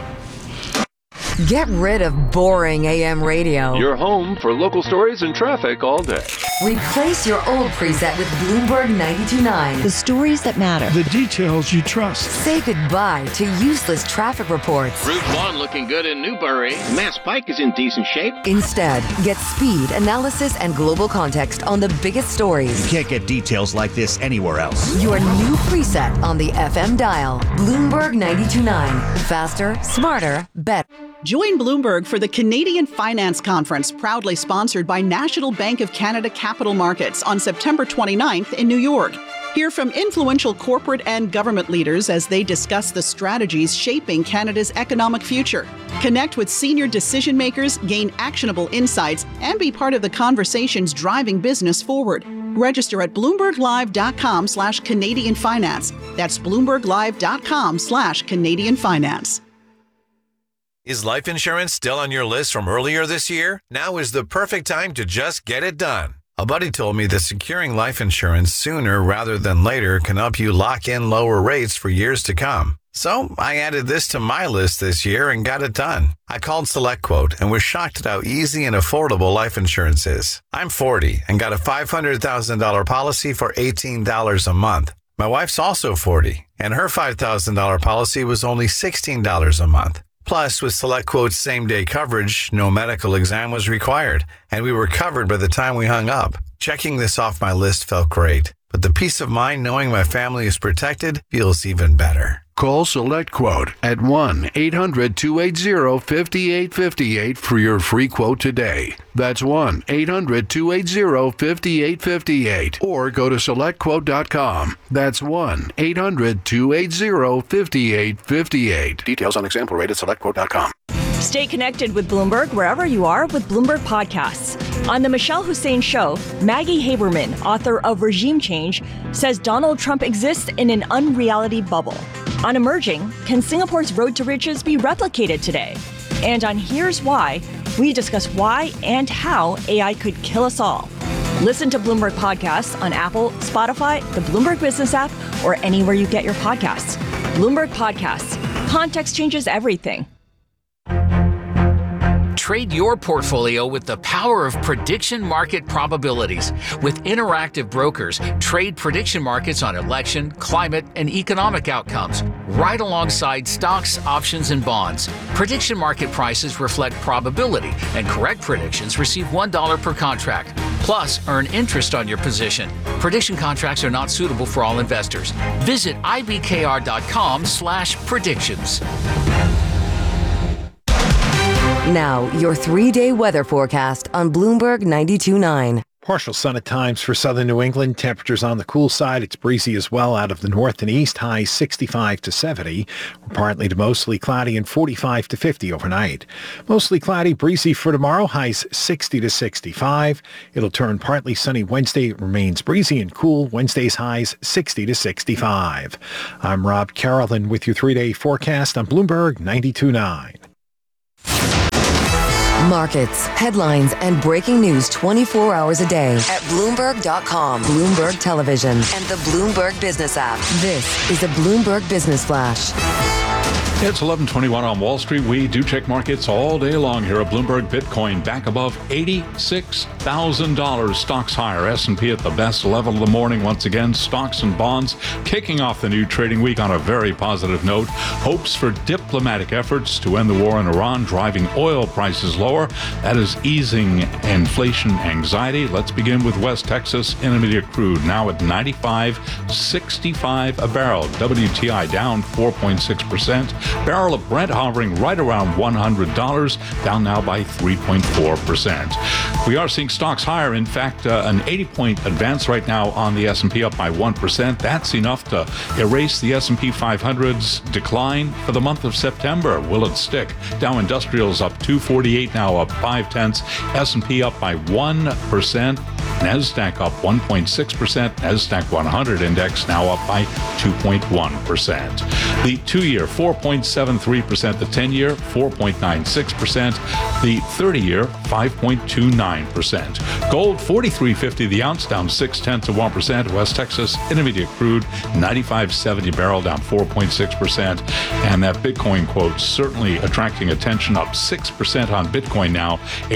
Get rid of boring AM radio. Your home for local stories and traffic all day. Replace your old preset with Bloomberg 92.9. The stories that matter. The details you trust. Say goodbye to useless traffic reports. Route 1 looking good in Newbury. Mass Pike is in decent shape. Instead, get speed, analysis, and global context on the biggest stories. You can't get details like this anywhere else. Your new preset on the FM dial. Bloomberg 92.9. Faster, smarter, better. Join Bloomberg for the Canadian Finance Conference, proudly sponsored by National Bank of Canada Capital Markets on September 29th in New York. Hear from influential corporate and government leaders as they discuss the strategies shaping Canada's economic future. Connect with senior decision makers, gain actionable insights, and be part of the conversations driving business forward. Register at BloombergLive.com/Canadian Finance. That's BloombergLive.com/Canadian Finance. Is life insurance still on your list from earlier this year? Now is the perfect time to just get it done. A buddy told me that securing life insurance sooner rather than later can help you lock in lower rates for years to come. So I added this to my list this year and got it done. I called SelectQuote and was shocked at how easy and affordable life insurance is. I'm 40 and got a $500,000 policy for $18 a month. My wife's also 40, and her $5,000 policy was only $16 a month. Plus, with SelectQuote's same-day coverage, no medical exam was required, and we were covered by the time we hung up. Checking this off my list felt great, but the peace of mind knowing my family is protected feels even better. Call SelectQuote at 1-800-280-5858 for your free quote today. That's 1-800-280-5858. Or go to SelectQuote.com. That's 1-800-280-5858. Details on example rate at SelectQuote.com. Stay connected with Bloomberg wherever you are with Bloomberg Podcasts. On The Michelle Hussein Show, Maggie Haberman, author of Regime Change, says Donald Trump exists in an unreality bubble. On Emerging, can Singapore's road to riches be replicated today? And on Here's Why, we discuss why and how AI could kill us all. Listen to Bloomberg Podcasts on Apple, Spotify, the Bloomberg Business app, or anywhere you get your podcasts. Bloomberg Podcasts. Context changes everything. Trade your portfolio with the power of prediction market probabilities. With Interactive Brokers, trade prediction markets on election, climate, and economic outcomes, right alongside stocks, options, and bonds. Prediction market prices reflect probability, and correct predictions receive $1 per contract. Plus, earn interest on your position. Prediction contracts are not suitable for all investors. Visit ibkr.com/predictions. Now, your 3-day weather forecast on Bloomberg 92.9. Partial sun at times for southern New England. Temperatures on the cool side. It's breezy as well out of the north and east. Highs 65 to 70. Partly to mostly cloudy and 45 to 50 overnight. Mostly cloudy, breezy for tomorrow. Highs 60 to 65. It'll turn partly sunny Wednesday. It remains breezy and cool. Wednesday's highs 60 to 65. I'm Rob Carolyn with your 3-day forecast on Bloomberg 92.9. Markets, headlines, and breaking news 24 hours a day at Bloomberg.com, Bloomberg Television, and the Bloomberg Business app. This is a Bloomberg Business Flash. It's 11:21 on Wall Street. We do check markets all day long here at Bloomberg. Bitcoin back above $86,000. Stocks higher. S&P at the best level of the morning. Once again, stocks and bonds kicking off the new trading week on a very positive note. Hopes for diplomatic efforts to end the war in Iran, driving oil prices lower. That is easing inflation anxiety. Let's begin with West Texas Intermediate crude, now at $95.65 a barrel. WTI down 4.6%. Barrel of Brent hovering right around $100, down now by 3.4%. We are seeing stocks higher. In fact, an 80-point advance right now on the S&P, up by 1%. That's enough to erase the S&P 500's decline for the month of September. Will it stick? Dow Industrials up 248, now up 0.5. S&P up by 1%. NASDAQ up 1.6%. NASDAQ 100 index now up by 2.1%. The 2-year 4.73%. The 10-year 4.96%. The 30-year 5.29%. Gold $43.50 the ounce, down 0.6%. West Texas Intermediate crude 95.70 barrel, down 4.6%. And that Bitcoin quote certainly attracting attention, up 6% on Bitcoin now,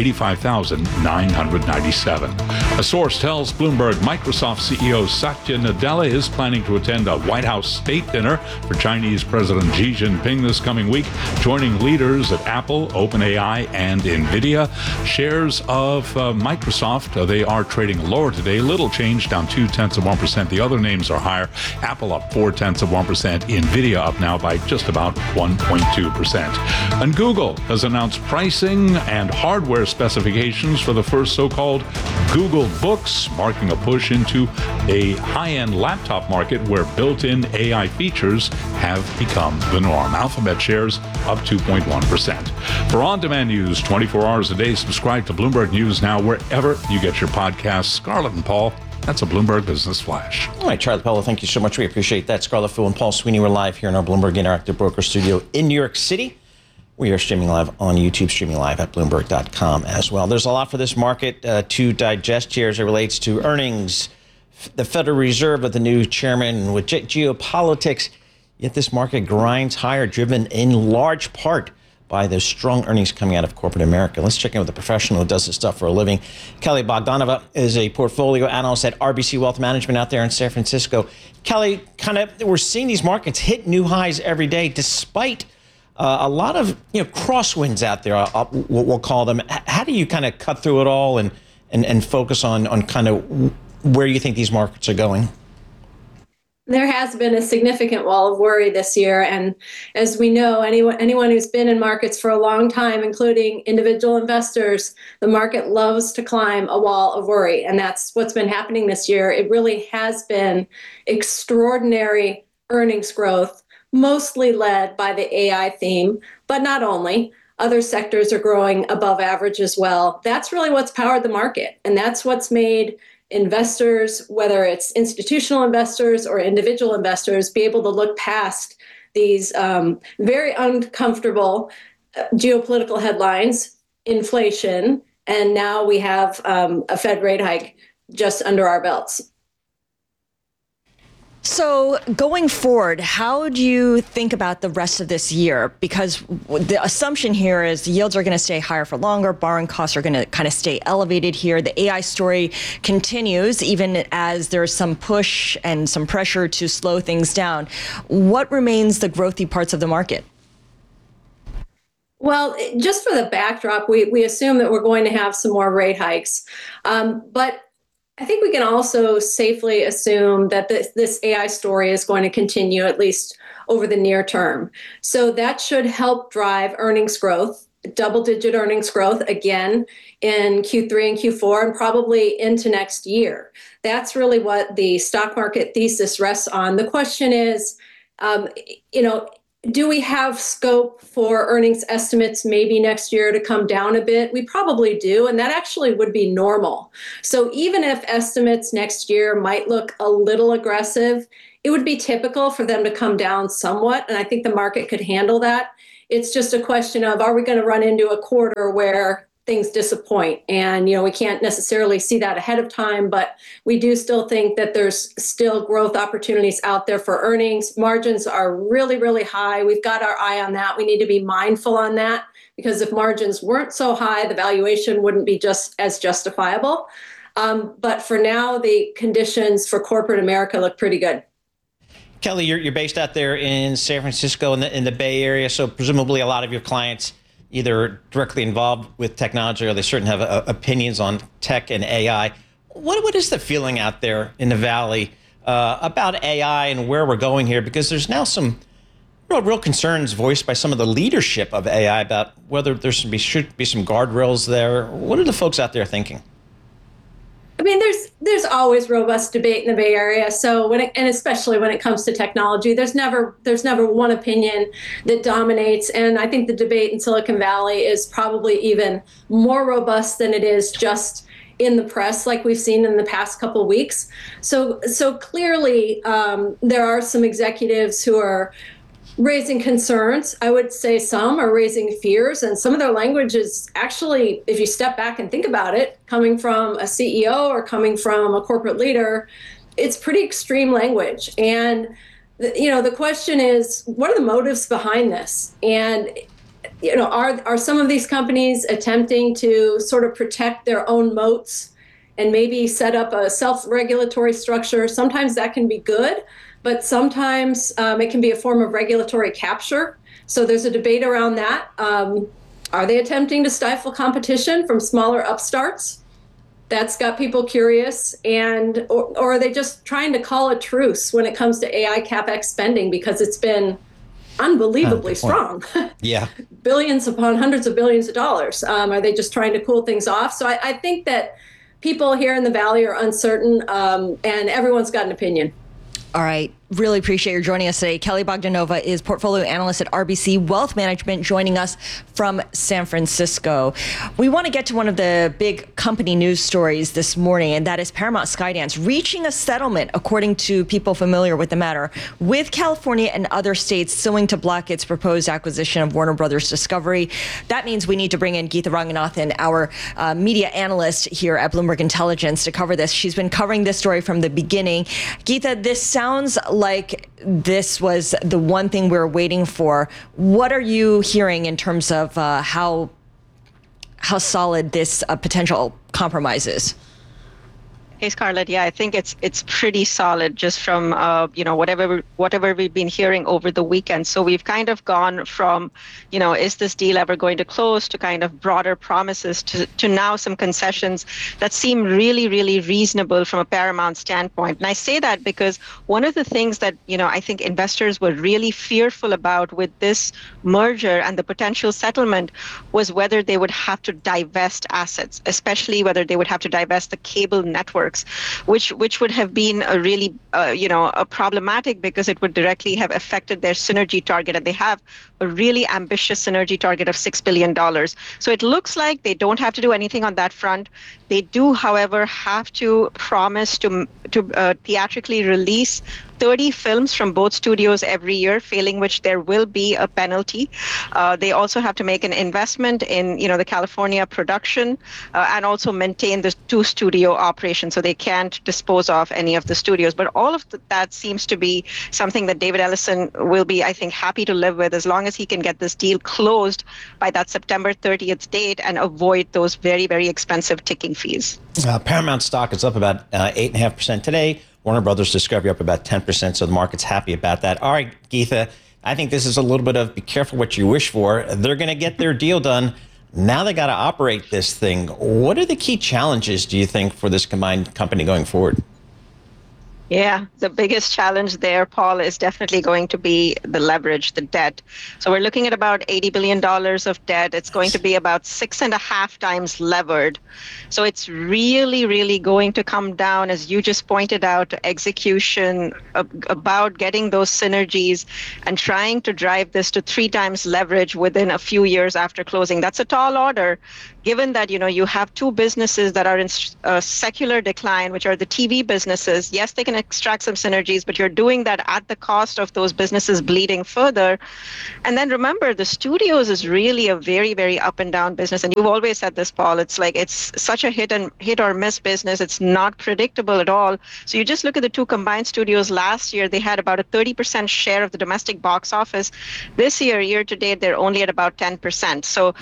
85,997. A source tells Bloomberg Microsoft CEO Satya Nadella is planning to attend a White House state dinner for Chinese President Xi Jinping this coming week, joining leaders at Apple, OpenAI, and NVIDIA. Shares of Microsoft, they are trading lower today. Little change, down 0.2%. The other names are higher. Apple up 0.4%. NVIDIA up now by just about 1.2%. And Google has announced pricing and hardware specifications for the first so-called Google Books, marking a push into a high-end laptop market where built-in AI features have become the norm. Alphabet shares up 2.1%. For on-demand news 24 hours a day, subscribe to Bloomberg News Now wherever you get your podcasts. Scarlett and Paul, that's a Bloomberg Business Flash. All right, Charlie Pello, thank you so much. We appreciate that. Scarlett Fu and Paul Sweeney, we're live here in our Bloomberg Interactive Broker studio in New York City. We are streaming live on YouTube, streaming live at Bloomberg.com as well. There's a lot for this market to digest here as it relates to earnings, the Federal Reserve with the new chairman, with geopolitics. Yet this market grinds higher, driven in large part by the strong earnings coming out of corporate America. Let's check in with a professional who does this stuff for a living. Kelly Bogdanova is a portfolio analyst at RBC Wealth Management out there in San Francisco. Kelly, we're seeing these markets hit new highs every day, despite a lot of crosswinds out there, we'll call them. How do you kind of cut through it all and focus on kind of where you think these markets are going? There has been a significant wall of worry this year. And as we know, anyone who's been in markets for a long time, including individual investors, the market loves to climb a wall of worry. And that's what's been happening this year. It really has been extraordinary earnings growth, mostly led by the AI theme, but not only. Other sectors are growing above average as well. That's really what's powered the market. And that's what's made investors, whether it's institutional investors or individual investors, be able to look past these very uncomfortable geopolitical headlines, inflation, and now we have a Fed rate hike just under our belts. So going forward, how do you think about the rest of this year? Because the assumption here is yields are going to stay higher for longer. Borrowing costs are going to kind of stay elevated here. The AI story continues, even as there's some push and some pressure to slow things down. What remains the growthy parts of the market? Well, just for the backdrop, we assume that we're going to have some more rate hikes. But I think we can also safely assume that this AI story is going to continue, at least over the near term. So that should help drive earnings growth, double-digit earnings growth again in Q3 and Q4, and probably into next year. That's really what the stock market thesis rests on. The question is, do we have scope for earnings estimates maybe next year to come down a bit? We probably do, and that actually would be normal. So even if estimates next year might look a little aggressive, it would be typical for them to come down somewhat, and I think the market could handle that. It's just a question of, are we going to run into a quarter where things disappoint? And, we can't necessarily see that ahead of time, but we do still think that there's still growth opportunities out there for earnings. Margins are really, really high. We've got our eye on that. We need to be mindful on that, because if margins weren't so high, the valuation wouldn't be just as justifiable. But for now, the conditions for corporate America look pretty good. Kelly, you're based out there in San Francisco in the Bay Area, so presumably a lot of your clients either directly involved with technology or they certainly have opinions on tech and AI. What is the feeling out there in the Valley about AI and where we're going here? Because there's now some real concerns voiced by some of the leadership of AI about whether there should be some guardrails there. What are the folks out there thinking? I mean, there's always robust debate in the Bay Area. So and especially when it comes to technology, there's never one opinion that dominates. And I think the debate in Silicon Valley is probably even more robust than it is just in the press, like we've seen in the past couple of weeks. So clearly, there are some executives who are raising concerns. I would say some are raising fears, and some of their language is actually, if you step back and think about it, coming from a CEO or coming from a corporate leader, it's pretty extreme language. And the question is, what are the motives behind this? And are some of these companies attempting to sort of protect their own moats and maybe set up a self-regulatory structure? Sometimes that can be good, but sometimes it can be a form of regulatory capture. So there's a debate around that. Are they attempting to stifle competition from smaller upstarts? That's got people curious. Or are they just trying to call a truce when it comes to AI CapEx spending, because it's been unbelievably strong? Yeah. Billions upon hundreds of billions of dollars. Are they just trying to cool things off? So I think that people here in the Valley are uncertain, and everyone's got an opinion. All right. Really appreciate your joining us today. Kelly Bogdanova is portfolio analyst at RBC Wealth Management, joining us from San Francisco. We want to get to one of the big company news stories this morning, and that is Paramount Skydance reaching a settlement, according to people familiar with the matter, with California and other states suing to block its proposed acquisition of Warner Brothers Discovery. That means we need to bring in Geetha Ranganathan, our media analyst here at Bloomberg Intelligence, to cover this. She's been covering this story from the beginning. Geetha, this sounds like this was the one thing we were waiting for. What are you hearing in terms of how solid this potential compromise is? Hey, Scarlett. Yeah, I think it's pretty solid just from whatever we've been hearing over the weekend. So we've kind of gone from, is this deal ever going to close, to kind of broader promises to now some concessions that seem really, really reasonable from a Paramount standpoint. And I say that because one of the things that I think investors were really fearful about with this merger and the potential settlement was whether they would have to divest assets, especially whether they would have to divest the cable networks, which would have been a really a problematic, because it would directly have affected their synergy target, and they have a really ambitious synergy target of $6 billion. So it looks like they don't have to do anything on that front. They do, however, have to promise to theatrically release 30 films from both studios every year, failing which there will be a penalty. They also have to make an investment in, the California production and also maintain the 2-studio operation, so they can't dispose of any of the studios. But all of that seems to be something that David Ellison will be, I think, happy to live with as long as he can get this deal closed by that September 30th date and avoid those very, very expensive ticking fees. Paramount stock is up about 8.5% today. Warner Brothers Discovery up about 10%, so the market's happy about that. All right, Geetha, I think this is a little bit of be careful what you wish for. They're going to get their deal done. Now they got to operate this thing. What are the key challenges, do you think, for this combined company going forward? Yeah, the biggest challenge there, Paul, is definitely going to be the leverage, the debt. So we're looking at about $80 billion of debt. It's going to be about 6.5 times levered. So it's really, really going to come down, as you just pointed out, to execution, about getting those synergies and trying to drive this to 3 times leverage within a few years after closing. That's a tall order, given that, you have 2 businesses that are in secular decline, which are the TV businesses. Yes, they can extract some synergies, but you're doing that at the cost of those businesses bleeding further. And then remember, the studios is really a very, very up and down business. And you've always said this, Paul, it's such a hit or miss business. It's not predictable at all. So you just look at the 2 combined studios last year, they had about a 30% share of the domestic box office. This year to date, they're only at about 10%. So,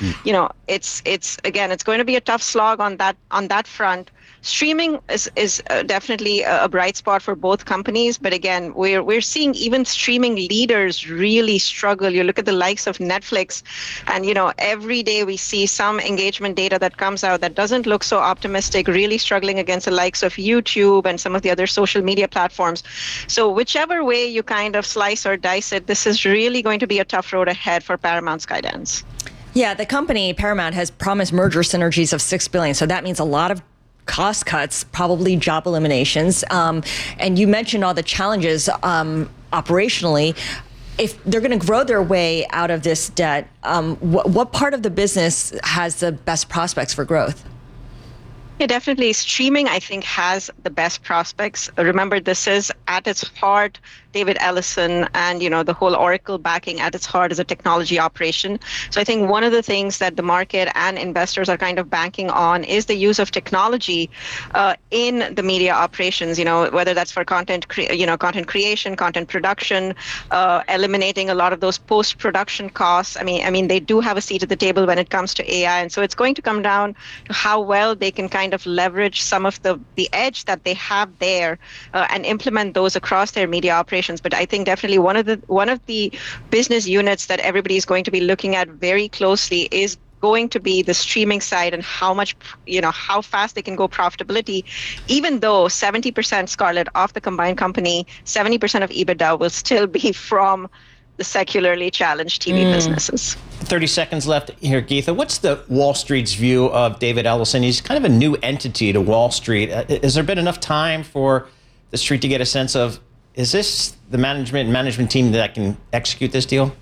it's going to be a tough slog on that front. Streaming is definitely a bright spot for both companies, but again, we're seeing even streaming leaders really struggle. You look at the likes of Netflix, and every day we see some engagement data that comes out that doesn't look so optimistic, really struggling against the likes of YouTube and some of the other social media platforms. So whichever way you kind of slice or dice it, this is really going to be a tough road ahead for Paramount Skydance. Yeah, the company Paramount has promised merger synergies of $6 billion, so that means a lot of cost cuts, probably job eliminations. And you mentioned all the challenges operationally. If they're going to grow their way out of this debt, what part of the business has the best prospects for growth? Yeah, definitely. Streaming, I think, has the best prospects. Remember, this is at its heart David Ellison and, the whole Oracle backing at its heart is a technology operation. So I think one of the things that the market and investors are kind of banking on is the use of technology in the media operations, whether that's for content creation, content production, eliminating a lot of those post-production costs. I mean, they do have a seat at the table when it comes to AI. And so it's going to come down to how well they can kind of leverage some of the edge that they have there and implement those across their media operations. But I think definitely one of the business units that everybody is going to be looking at very closely is going to be the streaming side and how much, how fast they can go profitability, even though 70%, Scarlett, of the combined company, 70% of EBITDA will still be from the secularly challenged TV businesses. 30 seconds left here, Geetha. What's the Wall Street's view of David Ellison? He's kind of a new entity to Wall Street. Has there been enough time for the Street to get a sense of, is this the management team that can execute this deal?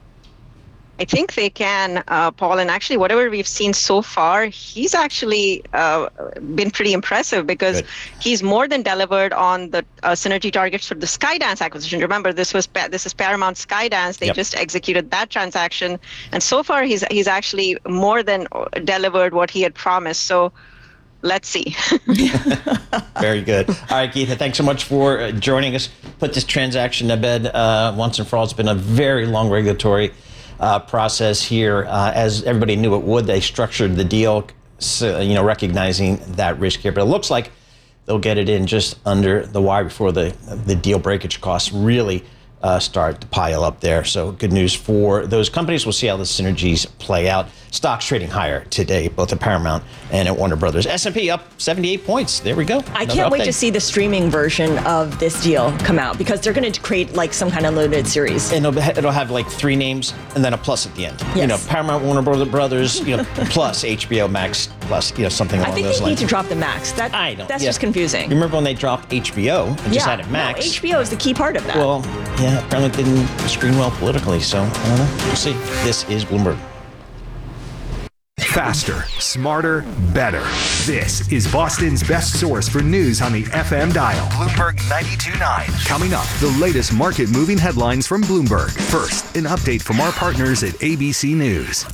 I think they can, Paul, and actually whatever we've seen so far, he's actually been pretty impressive because he's more than delivered on the synergy targets for the Skydance acquisition. Remember, this is Paramount Skydance. They just executed that transaction, and so far he's actually more than delivered what he had promised. So let's see. Very good. All right, Geetha, thanks so much for joining us. Put this transaction to bed once and for all. It's been a very long regulatory process here. As everybody knew it would, they structured the deal, recognizing that risk here. But it looks like they'll get it in just under the wire before the deal breakage costs really start to pile up there. So good news for those companies. We'll see how the synergies play out. Stocks trading higher today, both at Paramount and at Warner Brothers. S&P up 78 points. There we go. I can't wait to see the streaming version of this deal come out because they're going to create like some kind of limited series. And it'll have like 3 names and then a plus at the end. Yes. Paramount, Warner Brothers, plus HBO Max, plus, something along those lines. I think they need to drop the Max. That's just confusing. You remember when they dropped HBO and just added Max? No, HBO is the key part of that. Well, yeah. apparently didn't screen well politically. So, I don't know. We'll see. This is Bloomberg. Faster, smarter, better. This is Boston's best source for news on the FM dial. Bloomberg 92.9. Coming up, the latest market-moving headlines from Bloomberg. First, an update from our partners at ABC News.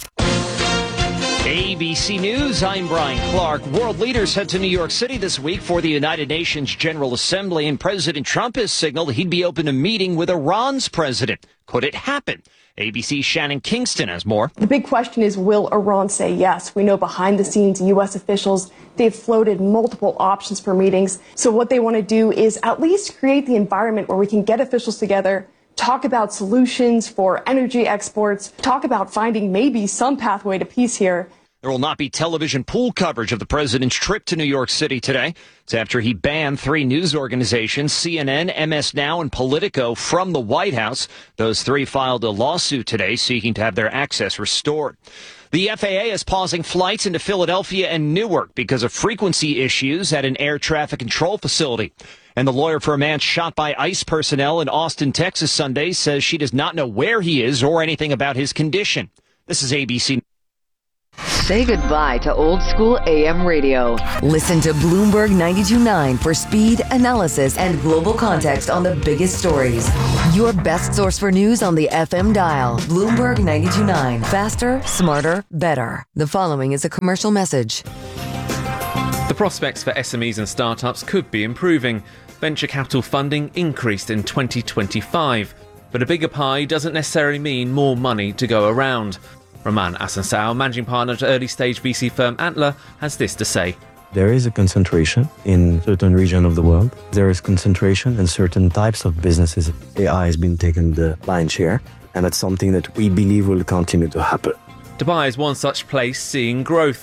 ABC News, I'm Brian Clark. World leaders head to New York City this week for the United Nations General Assembly, and President Trump has signaled he'd be open to meeting with Iran's president. Could it happen? ABC's Shannon Kingston has more. The big question is, will Iran say yes? We know behind the scenes, U.S. officials, they've floated multiple options for meetings. So what they want to do is at least create the environment where we can get officials together, talk about solutions for energy exports, talk about finding maybe some pathway to peace here. There will not be television pool coverage of the president's trip to New York City today. It's after he banned 3 news organizations, CNN, MS Now, and Politico, from the White House. Those 3 filed a lawsuit today seeking to have their access restored. The FAA is pausing flights into Philadelphia and Newark because of frequency issues at an air traffic control facility. And the lawyer for a man shot by ICE personnel in Austin, Texas Sunday says she does not know where he is or anything about his condition. This is ABC. Say goodbye to old school AM radio. Listen to Bloomberg 92.9 for speed, analysis, and global context on the biggest stories. Your best source for news on the FM dial. Bloomberg 92.9. Faster, smarter, better. The following is a commercial message. The prospects for SMEs and startups could be improving. Venture capital funding increased in 2025. But a bigger pie doesn't necessarily mean more money to go around. Roman Asansao, managing partner at early-stage VC firm Antler, has this to say. There is a concentration in certain regions of the world. There is concentration in certain types of businesses. AI has been taking the lion's share, and that's something that we believe will continue to happen. Dubai is one such place seeing growth.